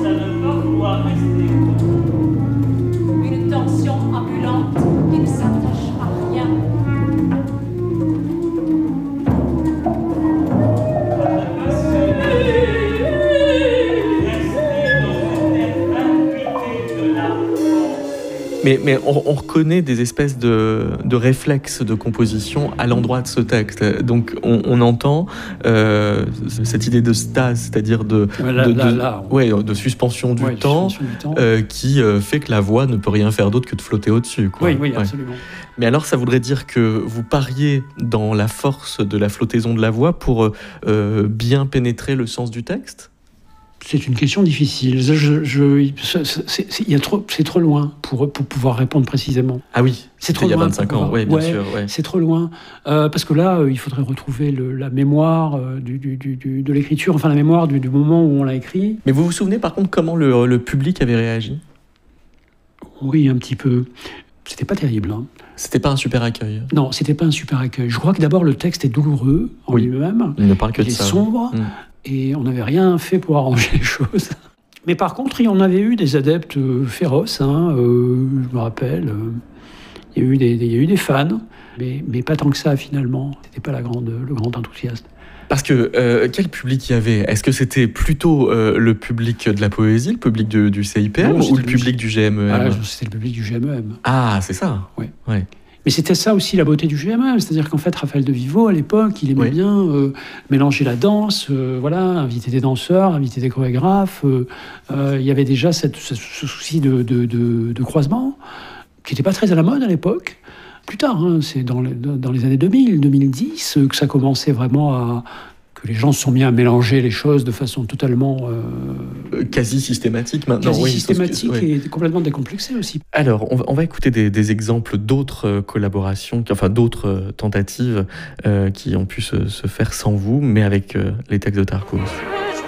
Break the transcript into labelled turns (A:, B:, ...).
A: Une tension ambulante qui ne s'attache à rien.
B: Mais on reconnaît des espèces de réflexes de composition à l'endroit de ce texte. Donc on entend cette idée de stase, c'est-à-dire de suspension du temps, qui fait que la voix ne peut rien faire d'autre que de flotter au-dessus, quoi.
C: Oui, absolument.
B: Mais alors, ça voudrait dire que vous pariez dans la force de la flottaison de la voix pour bien pénétrer le sens du texte ?
C: C'est une question difficile. C'est trop loin pour pouvoir répondre précisément.
B: Ah oui,
C: c'est trop
B: loin. Il y a 25
C: ans,
B: oui, bien sûr. Ouais.
C: C'est trop loin. Parce que là, il faudrait retrouver la mémoire de l'écriture, enfin la mémoire du moment où on l'a écrit.
B: Mais vous vous souvenez par contre comment le public avait réagi ?
C: Oui, un petit peu. C'était pas terrible. Hein.
B: C'était pas un super accueil.
C: Non, c'était pas un super accueil. Je crois que d'abord le texte est douloureux en lui-même.
B: Il ne parle que de ça.
C: Il est sombre. Et on n'avait rien fait pour arranger les choses. Mais par contre, on avait eu des adeptes féroces, je me rappelle. Il y a eu des fans, mais pas tant que ça finalement. C'était pas le grand enthousiasme.
B: Parce que quel public il y avait ? Est-ce que c'était plutôt le public de la poésie, le public du CIPM, ou le public du GMEM ?
C: C'était le public du GMEM.
B: Ah, c'est ça ?
C: Oui. Ouais. Mais c'était ça aussi la beauté du GMEM, c'est-à-dire qu'en fait, Raphaël de Viveau, à l'époque, il aimait bien mélanger la danse, inviter des danseurs, inviter des chorégraphes. Il y avait déjà ce souci de croisement, qui n'était pas très à la mode à l'époque. Plus tard, c'est dans les années 2000, 2010, que ça commençait vraiment que les gens se sont mis à mélanger les choses de façon totalement...
B: quasi systématique maintenant.
C: Systématique et complètement décomplexée aussi.
B: Alors, on va écouter des exemples d'autres collaborations, d'autres tentatives qui ont pu se faire sans vous, mais avec les textes de Tarcos.